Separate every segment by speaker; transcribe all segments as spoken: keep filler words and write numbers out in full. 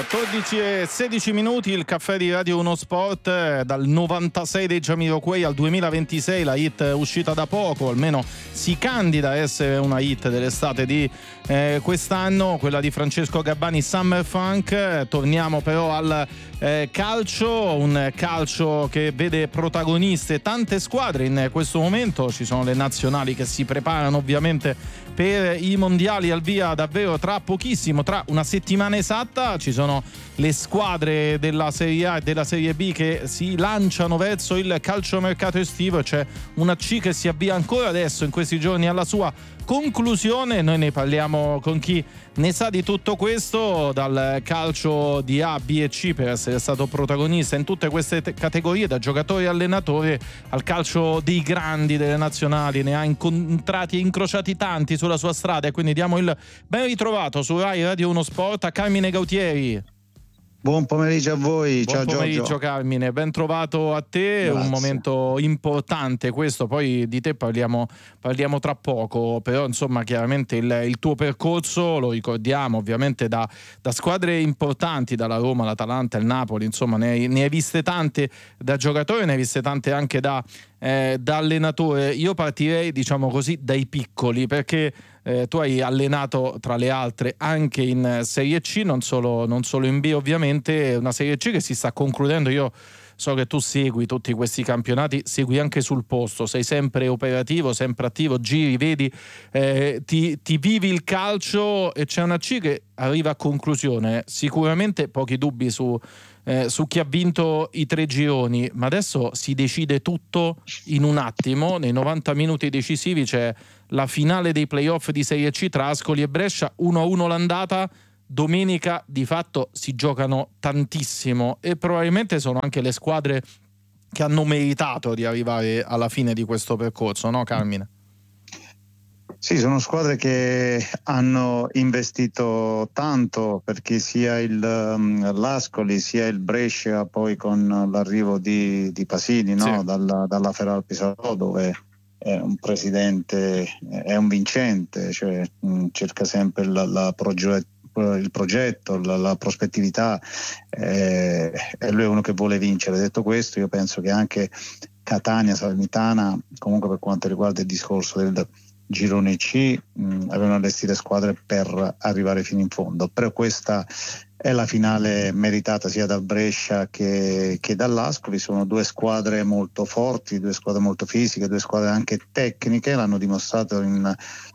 Speaker 1: quattordici e sedici minuti, il caffè di Radio uno Sport. Dal novantasei dei Jamiroquai al duemilaventisei, la hit uscita da poco, almeno si candida a essere una hit dell'estate di eh, quest'anno, quella di Francesco Gabbani, Summer Funk. Torniamo però al eh, calcio, un calcio che vede protagoniste tante squadre in questo momento. Ci sono le nazionali che si preparano ovviamente per i mondiali al via davvero tra pochissimo, tra una settimana esatta. Ci sono le squadre della Serie A e della Serie B che si lanciano verso il calciomercato estivo. C'è una C che si avvia ancora adesso in questi giorni alla sua conclusione. Noi ne parliamo con chi ne sa di tutto questo, dal calcio di A, B e C, per essere stato protagonista in tutte queste te- categorie, da giocatore e allenatore, al calcio dei grandi delle nazionali. Ne ha incontrati e incrociati tanti sulla sua strada, e quindi diamo il ben ritrovato su Rai Radio uno Sport a Carmine Gautieri.
Speaker 2: Buon pomeriggio a voi,
Speaker 1: Buon
Speaker 2: ciao
Speaker 1: pomeriggio
Speaker 2: Giorgio.
Speaker 1: Carmine, ben trovato a te.
Speaker 2: Grazie.
Speaker 1: Un momento importante questo, poi di te parliamo, parliamo tra poco, però insomma chiaramente il, il tuo percorso lo ricordiamo ovviamente da, da squadre importanti, dalla Roma, l'Atalanta, il Napoli, insomma ne hai, ne hai viste tante da giocatore, ne hai viste tante anche da, eh, da allenatore. Io partirei, diciamo così, dai piccoli, perché Eh, tu hai allenato tra le altre anche in Serie C, non solo, non solo in B ovviamente, una Serie C che si sta concludendo. Io so che tu segui tutti questi campionati, segui anche sul posto, sei sempre operativo, sempre attivo, giri, vedi, eh, ti, ti vivi il calcio, e c'è una C che arriva a conclusione. Sicuramente pochi dubbi su, eh, su chi ha vinto i tre gironi, ma adesso si decide tutto in un attimo. Nei novanta minuti decisivi c'è la finale dei playoff di Serie C tra Ascoli e Brescia, uno a uno l'andata. Domenica di fatto si giocano tantissimo, e probabilmente sono anche le squadre che hanno meritato di arrivare alla fine di questo percorso, no Carmine?
Speaker 2: Sì, sono squadre che hanno investito tanto, perché sia il, um, l'Ascoli sia il Brescia, poi con l'arrivo di, di Pasini, no?
Speaker 1: Sì.
Speaker 2: dalla, dalla Feral Pisarò, dove è un presidente, è un vincente, cioè mh, cerca sempre la, la progetto il progetto, la, la prospettività, eh, e lui è uno che vuole vincere. Detto questo, io penso che anche Catania, Salernitana, comunque per quanto riguarda il discorso del girone C, mh, avevano allestito squadre per arrivare fino in fondo, però questa è la finale meritata sia dal Brescia che, che dall'Ascoli. Sono due squadre molto forti, due squadre molto fisiche, due squadre anche tecniche, l'hanno dimostrato in,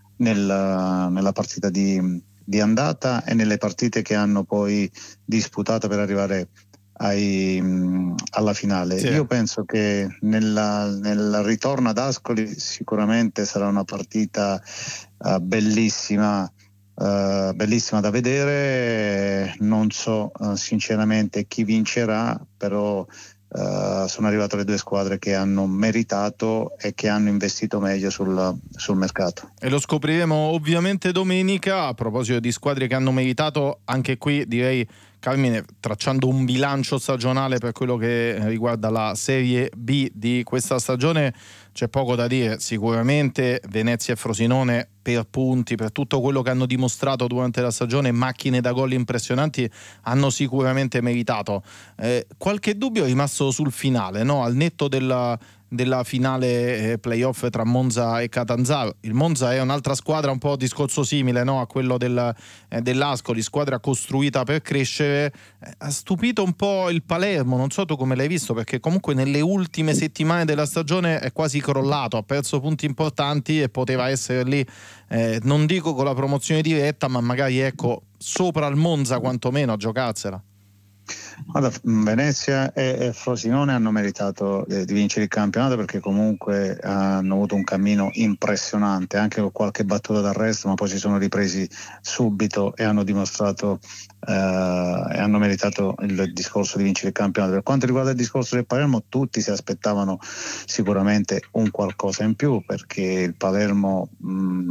Speaker 2: nella, nella partita di di andata e nelle partite che hanno poi disputato per arrivare ai, mh, alla finale. Sì. Io penso che nella, nel ritorno ad Ascoli sicuramente sarà una partita uh, bellissima, uh, bellissima da vedere. Non so uh, sinceramente chi vincerà, però Uh, sono arrivate le due squadre che hanno meritato e che hanno investito meglio sul, sul mercato.
Speaker 1: E lo scopriremo ovviamente domenica. A proposito di squadre che hanno meritato, anche qui direi, Carmine, tracciando un bilancio stagionale per quello che riguarda la Serie B di questa stagione, c'è poco da dire. Sicuramente Venezia e Frosinone, per punti, per tutto quello che hanno dimostrato durante la stagione, macchine da gol impressionanti, hanno sicuramente meritato. Eh, qualche dubbio è rimasto sul finale, no? Al netto della della finale eh, playoff tra Monza e Catanzaro. Il Monza è un'altra squadra, un po' discorso simile, no? A quello del, eh, dell'Ascoli, squadra costruita per crescere. Eh, ha stupito un po' il Palermo, non so tu come l'hai visto, perché comunque nelle ultime settimane della stagione è quasi crollato, ha perso punti importanti e poteva essere lì, eh, non dico con la promozione diretta, ma magari ecco sopra il Monza quantomeno a giocarsela.
Speaker 2: Guarda, Venezia e, e Frosinone hanno meritato eh, di vincere il campionato, perché comunque hanno avuto un cammino impressionante, anche con qualche battuta d'arresto, ma poi si sono ripresi subito e hanno dimostrato eh, e hanno meritato il discorso di vincere il campionato. Per quanto riguarda il discorso del Palermo, tutti si aspettavano sicuramente un qualcosa in più, perché il Palermo mh,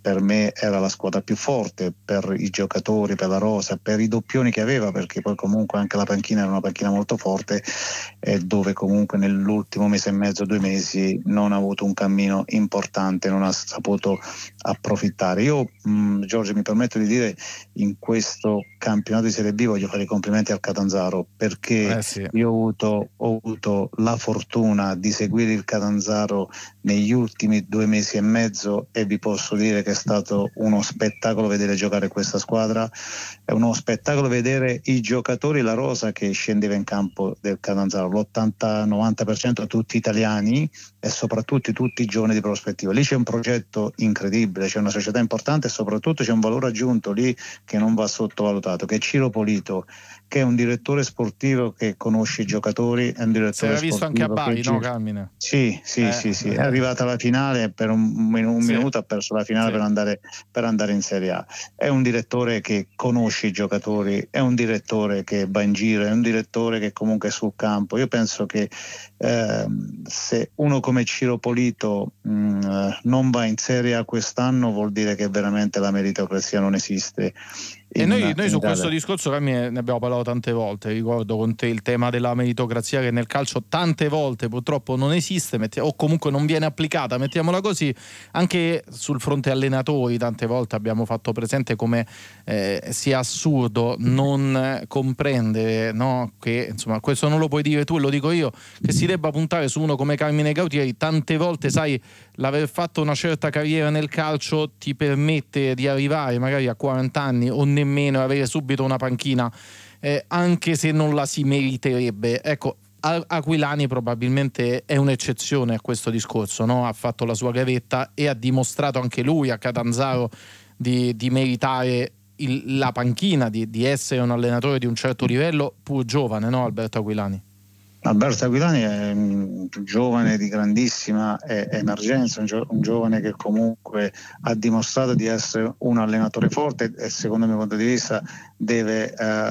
Speaker 2: per me era la squadra più forte, per i giocatori, per la rosa, per i doppioni che aveva, perché poi comunque anche la panchina era una panchina molto forte, e dove comunque nell'ultimo mese e mezzo, due mesi, non ha avuto un cammino importante, non ha saputo approfittare. Io mh, Giorgio, mi permetto di dire, in questo campionato di Serie B voglio fare i complimenti al Catanzaro, perché
Speaker 1: eh sì.
Speaker 2: io ho avuto, ho avuto la fortuna di seguire il Catanzaro negli ultimi due mesi e mezzo, e vi posso dire che è stato uno spettacolo vedere giocare questa squadra, è uno spettacolo vedere i giocatori, la rosa che scendeva in campo del Catanzaro, l'ottanta novanta per cento tutti italiani, e soprattutto tutti giovani di prospettiva. Lì c'è un progetto incredibile, c'è una società importante, e soprattutto c'è un valore aggiunto lì che non va sottovalutato, che è Ciro Polito, che è un direttore sportivo che conosce i giocatori, è un direttore
Speaker 1: si era visto anche a
Speaker 2: sportivo
Speaker 1: Bari,
Speaker 2: che
Speaker 1: no Carmine?
Speaker 2: Sì, sì,
Speaker 1: Eh,
Speaker 2: sì, sì, è
Speaker 1: eh.
Speaker 2: arrivata alla finale per un, un
Speaker 1: Sì.
Speaker 2: minuto, ha perso la finale
Speaker 1: Sì.
Speaker 2: per andare, per andare in Serie A. È un direttore che conosce i giocatori, è un direttore che va in giro, è un direttore che comunque è sul campo. Io penso che eh, se uno come Ciro Polito mh, non va in Serie A quest'anno, vuol dire che veramente la meritocrazia non esiste.
Speaker 1: E
Speaker 2: In,
Speaker 1: noi, noi
Speaker 2: in
Speaker 1: su
Speaker 2: Italia.
Speaker 1: questo discorso, Carmine, ne abbiamo parlato tante volte. Ricordo con te il tema della meritocrazia, che nel calcio tante volte purtroppo non esiste, metti- o comunque non viene applicata, mettiamola così. Anche sul fronte allenatori tante volte abbiamo fatto presente come eh, sia assurdo non comprendere, no? Che insomma, questo non lo puoi dire tu, lo dico io, che si debba puntare su uno come Carmine Gautieri. Tante volte, sai, l'aver fatto una certa carriera nel calcio ti permette di arrivare magari a quaranta anni o nemmeno avere subito una panchina, eh, anche se non la si meriterebbe. Ecco, Aquilani probabilmente è un'eccezione a questo discorso, no? Ha fatto la sua gavetta e ha dimostrato anche lui a Catanzaro di, di meritare il, la panchina, di, di essere un allenatore di un certo livello, pur giovane, no Alberto Aquilani?
Speaker 2: Alberto Aquilani è un giovane di grandissima emergenza, un, gio- un giovane che comunque ha dimostrato di essere un allenatore forte, e secondo il mio punto di vista deve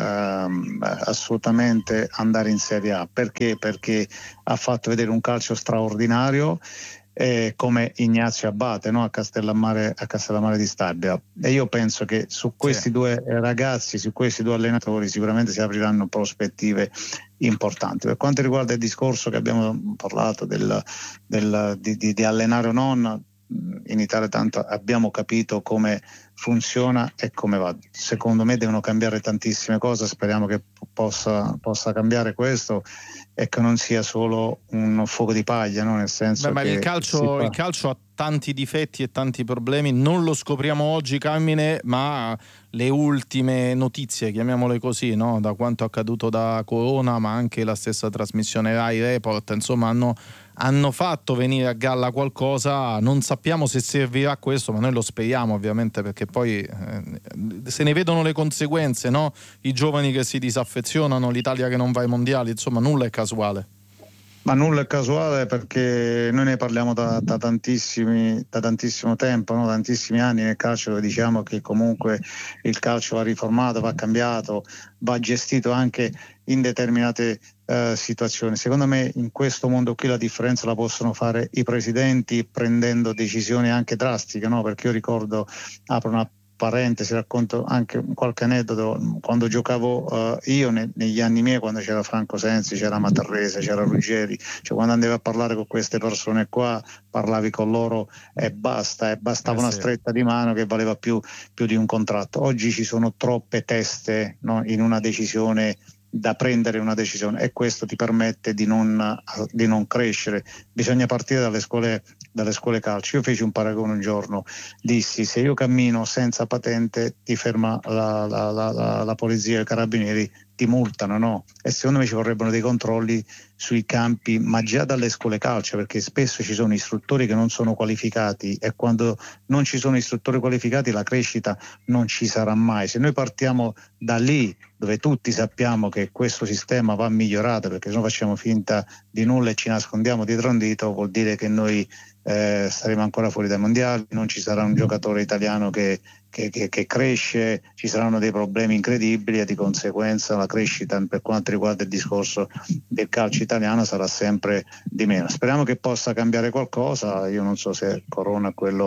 Speaker 2: ehm, assolutamente andare in Serie A. Perché? Perché ha fatto vedere un calcio straordinario, eh, come Ignazio Abate, no? a Castellammare, a Castellammare di Stabia, e io penso che su questi
Speaker 1: Sì.
Speaker 2: due ragazzi, su questi due allenatori sicuramente si apriranno prospettive importanti. Per quanto riguarda il discorso che abbiamo parlato del, del, di, di, di allenare o non, in Italia tanto abbiamo capito come funziona e come va. Secondo me devono cambiare tantissime cose, speriamo che possa, possa cambiare questo e che non sia solo un fuoco di paglia, no? Nel senso
Speaker 1: Beh, ma
Speaker 2: che
Speaker 1: il calcio,
Speaker 2: fa...
Speaker 1: il calcio ha tanti difetti e tanti problemi, non lo scopriamo oggi, Carmine, ma le ultime notizie, chiamiamole così, no? Da quanto accaduto da Corona, ma anche la stessa trasmissione Rai Report, insomma hanno, hanno fatto venire a galla qualcosa. Non sappiamo se servirà questo, ma noi lo speriamo ovviamente, perché poi eh, se ne vedono le conseguenze, no? I giovani che si disaffezionano, l'Italia che non va ai mondiali, insomma nulla è casuale.
Speaker 2: Ma nulla è casuale, perché noi ne parliamo da, da, tantissimi, da tantissimo tempo, no? Tantissimi anni nel calcio, dove diciamo che comunque il calcio va riformato, va cambiato, va gestito anche in determinate eh, situazioni. Secondo me in questo mondo qui la differenza la possono fare i presidenti, prendendo decisioni anche drastiche, no? Perché io ricordo, apro una parentesi, racconto anche qualche aneddoto. Quando giocavo uh, io ne, negli anni miei, quando c'era Franco Sensi, c'era Matarrese, c'era Ruggeri, cioè quando andavi a parlare con queste persone qua, parlavi con loro e basta, e bastava
Speaker 1: Eh
Speaker 2: una
Speaker 1: sì.
Speaker 2: stretta di mano che valeva più, più di un contratto. Oggi ci sono troppe teste, no? In una decisione, da prendere una decisione, e questo ti permette di non, di non crescere. Bisogna partire dalle scuole, dalle scuole calcio. Io feci un paragone un giorno, dissi: se io cammino senza patente ti ferma la, la, la, la, la polizia e i carabinieri, ti multano, no? E secondo me ci vorrebbero dei controlli sui campi, ma già dalle scuole calcio, perché spesso ci sono istruttori che non sono qualificati, e quando non ci sono istruttori qualificati la crescita non ci sarà mai. Se noi partiamo da lì, dove tutti sappiamo che questo sistema va migliorato, perché se no facciamo finta di nulla e ci nascondiamo dietro un dito, vuol dire che noi eh, staremo ancora fuori dai mondiali, non ci sarà un giocatore italiano che, che, che, che cresce, ci saranno dei problemi incredibili, e di conseguenza la crescita per quanto riguarda il discorso del calcio italiano sarà sempre di meno. Speriamo che possa cambiare qualcosa. Io non so se Corona è quello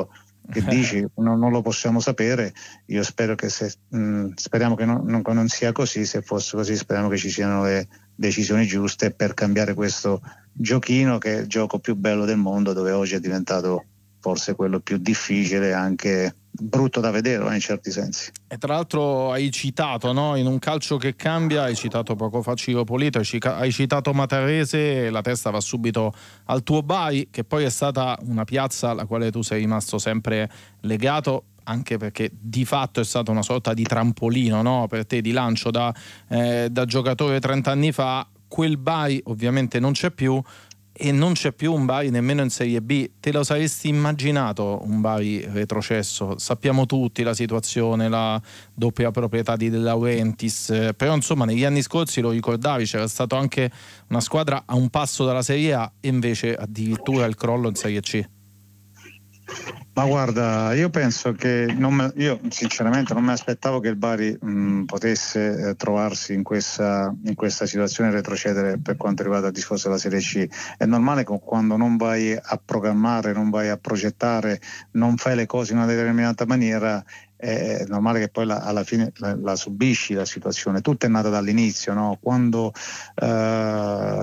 Speaker 2: che dici non, non lo possiamo sapere. Io spero che se, mh, speriamo che non, non, non sia così. Se fosse così, speriamo che ci siano le decisioni giuste per cambiare questo giochino, che è il gioco più bello del mondo, dove oggi è diventato forse quello più difficile, anche brutto da vedere in certi sensi.
Speaker 1: E tra l'altro hai citato, no? In un calcio che cambia, hai citato poco fa Ciro Polito, hai citato Matarese, e la testa va subito al tuo Bari, che poi è stata una piazza alla quale tu sei rimasto sempre legato, anche perché di fatto è stata una sorta di trampolino, no? Per te, di lancio da, eh, da giocatore trent'anni fa. Quel Bari ovviamente non c'è più, e non c'è più un Bari nemmeno in Serie B. Te lo saresti immaginato un Bari retrocesso? Sappiamo tutti la situazione, la doppia proprietà di De Laurentiis, però insomma negli anni scorsi, lo ricordavi, c'era stato anche una squadra a un passo dalla Serie A, e invece addirittura il crollo in Serie C.
Speaker 2: Ma guarda, io penso che non me, io sinceramente non mi aspettavo che il Bari mh, potesse eh, trovarsi in questa, in questa situazione e retrocedere per quanto riguarda il discorso della Serie C. È normale che quando non vai a programmare, non vai a progettare, non fai le cose in una determinata maniera, è normale che poi la, alla fine la, la subisci la situazione. Tutto è nato dall'inizio, no? Quando eh,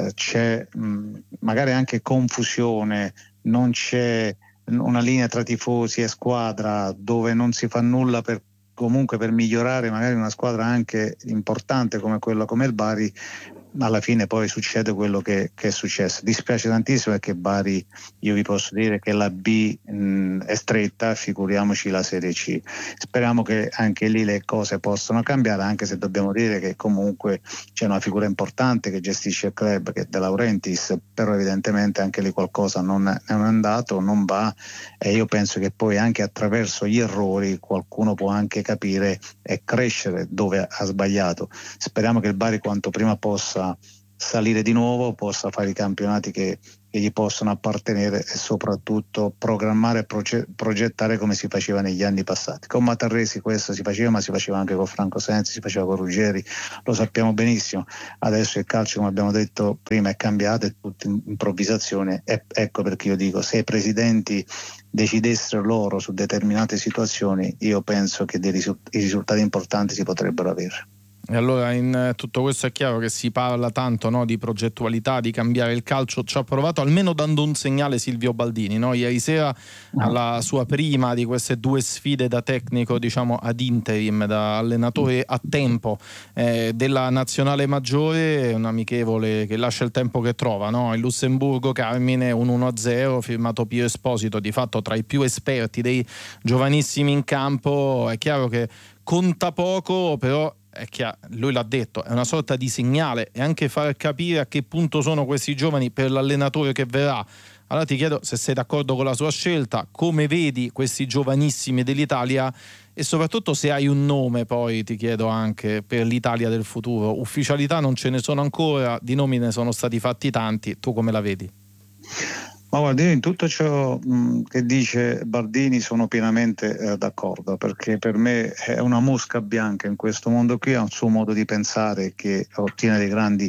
Speaker 2: c'è mh, magari anche confusione, non c'è una linea tra tifosi e squadra, dove non si fa nulla per comunque per migliorare magari una squadra anche importante come quella come il Bari, alla fine poi succede quello che, che è successo. Dispiace tantissimo, perché Bari, io vi posso dire che la B mh, è stretta, figuriamoci la Serie C. Speriamo che anche lì le cose possano cambiare, anche se dobbiamo dire che comunque c'è una figura importante che gestisce il club, che è De Laurentiis, però evidentemente anche lì qualcosa non, non è andato, non va, e io penso che poi anche attraverso gli errori qualcuno può anche capire e crescere dove ha sbagliato. Speriamo che il Bari quanto prima possa salire di nuovo, possa fare i campionati che, che gli possono appartenere, e soprattutto programmare e proge- progettare come si faceva negli anni passati. Con Matarresi questo si faceva, ma si faceva anche con Franco Sensi, si faceva con Ruggeri, lo sappiamo benissimo. Adesso il calcio, come abbiamo detto prima, è cambiato, è tutta improvvisazione, e ecco perché io dico, se i presidenti decidessero loro su determinate situazioni, io penso che dei risult- i risultati importanti si potrebbero avere.
Speaker 1: E allora in tutto questo è chiaro che si parla tanto, no, di progettualità, di cambiare il calcio. Ci ha provato almeno dando un segnale Silvio Baldini, no? Ieri sera, alla sua prima di queste due sfide da tecnico, diciamo ad interim, da allenatore a tempo eh, della nazionale maggiore, un amichevole che lascia il tempo che trova, no? Il Lussemburgo Carmine, un uno a zero, firmato Pio Esposito, di fatto tra i più esperti dei giovanissimi in campo. È chiaro che conta poco, però è chiaro, lui l'ha detto, è una sorta di segnale, e anche far capire a che punto sono questi giovani per l'allenatore che verrà. Allora ti chiedo se sei d'accordo con la sua scelta, come vedi questi giovanissimi dell'Italia, e soprattutto se hai un nome, poi ti chiedo anche per l'Italia del futuro. Ufficialità non ce ne sono ancora, di nomi ne sono stati fatti tanti, tu come la vedi?
Speaker 2: Ma guarda, io in tutto ciò mh, che dice Baldini sono pienamente eh, d'accordo, perché per me è una mosca bianca in questo mondo qui, ha un suo modo di pensare che ottiene dei grandi,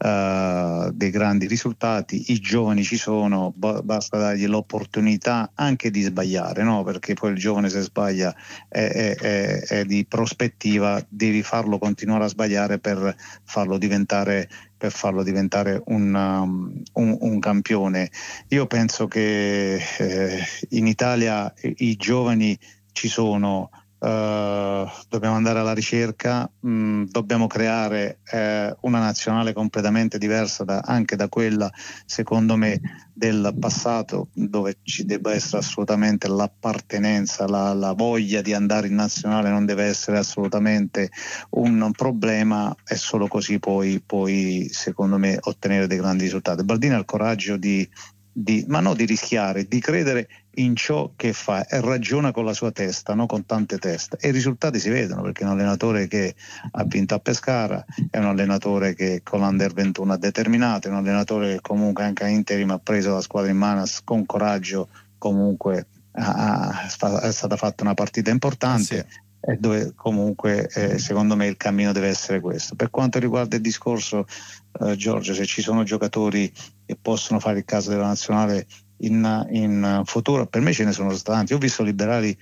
Speaker 2: uh, dei grandi risultati. I giovani ci sono, ba- basta dargli l'opportunità anche di sbagliare, no? Perché poi il giovane, se sbaglia è, è, è, è di prospettiva, devi farlo continuare a sbagliare per farlo diventare per farlo diventare un, um, un, un campione. Io penso che eh, in Italia i, i giovani ci sono, uh, dobbiamo andare alla ricerca, mh, dobbiamo creare eh, una nazionale completamente diversa da, anche da quella, secondo me, del passato, dove ci debba essere assolutamente l'appartenenza, la, la voglia di andare in nazionale non deve essere assolutamente un problema, e solo così poi, poi secondo me ottenere dei grandi risultati. Baldini ha il coraggio di, di ma no di rischiare, di credere in ciò che fa, e ragiona con la sua testa, no con tante teste, e i risultati si vedono, perché è un allenatore che ha vinto a Pescara, è un allenatore che con l'Under ventuno ha determinato, è un allenatore che comunque anche a interim ha preso la squadra in mano con coraggio, comunque ha, ha, è stata fatta una partita importante.
Speaker 1: Eh sì.
Speaker 2: E dove comunque eh, secondo me il cammino deve essere questo. Per quanto riguarda il discorso, eh, Giorgio, se ci sono giocatori che possono fare il caso della nazionale, in, in futuro. Per me ce ne sono tanti. Ho visto Liberali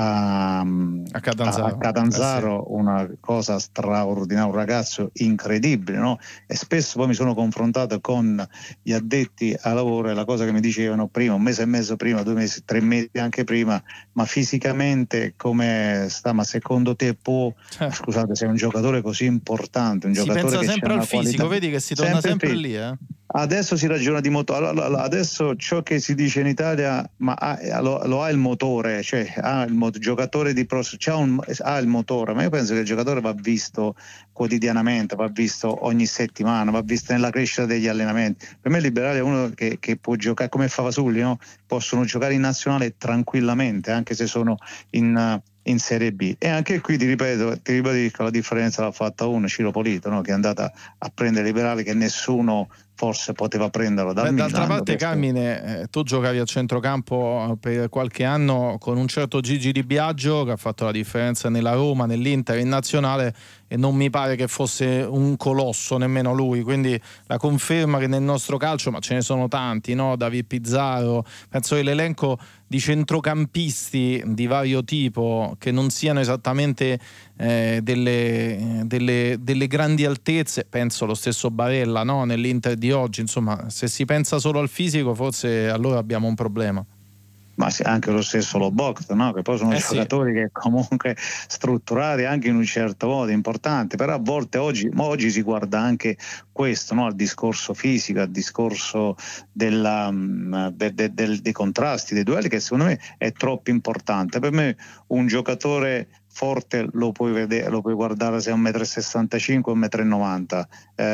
Speaker 2: a,
Speaker 1: a Catanzaro,
Speaker 2: a Catanzaro
Speaker 1: eh sì.
Speaker 2: Una cosa straordinaria, un ragazzo incredibile, no? E spesso poi mi sono confrontato con gli addetti ai lavoro e la cosa che mi dicevano prima, un mese e mezzo prima, due mesi, tre mesi anche prima, ma fisicamente come sta? Ma secondo te può,
Speaker 1: Cioè,
Speaker 2: scusate, sei un giocatore così importante, un
Speaker 1: si
Speaker 2: giocatore
Speaker 1: pensa
Speaker 2: che c'ha
Speaker 1: sempre al
Speaker 2: una
Speaker 1: fisico,
Speaker 2: qualità,
Speaker 1: vedi che si torna
Speaker 2: sempre
Speaker 1: sempre
Speaker 2: sì.
Speaker 1: lì, eh?
Speaker 2: Adesso si ragiona di motore, adesso ciò che si dice in Italia, ma ha, lo, lo ha il motore, cioè ha il mo- giocatore di pro, c'ha un, ha il motore, ma io penso che il giocatore va visto quotidianamente, va visto ogni settimana, va visto nella crescita degli allenamenti. Per me il Liberale è uno che, che può giocare come Favasulli, no? Possono giocare in nazionale tranquillamente, anche se sono in, in Serie B. E anche qui ti ripeto, ti ribadisco, la differenza l'ha fatta uno, Ciro Polito, no? Che è andata a prendere Liberale che nessuno forse poteva prenderlo dal
Speaker 1: Beh,
Speaker 2: Milan.
Speaker 1: d'altra parte,
Speaker 2: Adesso...
Speaker 1: Carmine, eh, tu giocavi a centrocampo per qualche anno con un certo Gigi Di Biagio che ha fatto la differenza nella Roma, nell'Inter, in nazionale, e non mi pare che fosse un colosso nemmeno lui, quindi la conferma che nel nostro calcio, ma ce ne sono tanti, no? David Pizzaro, penso che l'elenco di centrocampisti di vario tipo che non siano esattamente eh, delle, delle, delle grandi altezze, penso lo stesso Barella, no? Nell'Inter di oggi, insomma, se si pensa solo al fisico forse allora abbiamo un problema.
Speaker 2: Ma anche lo stesso Lobotka, no? Che poi sono
Speaker 1: eh
Speaker 2: giocatori
Speaker 1: sì.
Speaker 2: che comunque strutturati anche in un certo modo, importante, però a volte oggi, oggi si guarda anche questo, no? Al discorso fisico, al discorso della, de, de, de, dei contrasti, dei duelli, che secondo me è troppo importante. Per me un giocatore forte lo puoi vedere, lo puoi guardare se è un metro e sessantacinque o un metro e novanta.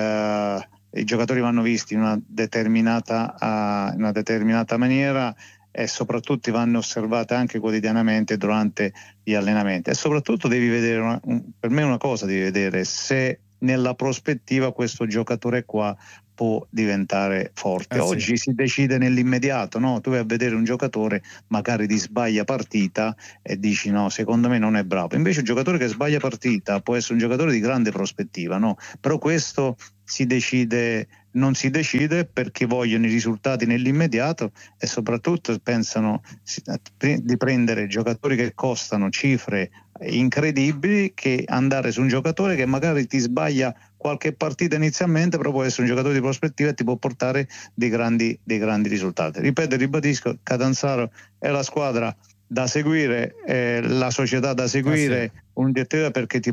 Speaker 2: Eh, i giocatori vanno visti in una determinata, uh, in una determinata maniera e soprattutto vanno osservate anche quotidianamente durante gli allenamenti. E soprattutto devi vedere, una, un, per me una cosa devi vedere, se nella prospettiva questo giocatore qua può diventare forte.
Speaker 1: Eh
Speaker 2: Oggi
Speaker 1: sì.
Speaker 2: si decide nell'immediato, no? Tu vai a vedere un giocatore, magari ti sbaglia partita e dici no, secondo me non è bravo. Invece un giocatore che sbaglia partita può essere un giocatore di grande prospettiva, no? Però questo si decide, non si decide perché vogliono i risultati nell'immediato e soprattutto pensano di prendere giocatori che costano cifre incredibili, che andare su un giocatore che magari ti sbaglia qualche partita inizialmente, però può essere un giocatore di prospettiva e ti può portare dei grandi, dei grandi risultati. Ripeto e ribadisco, Catanzaro è la squadra da seguire, eh, la società da seguire,
Speaker 1: Eh sì.
Speaker 2: un direttore perché ti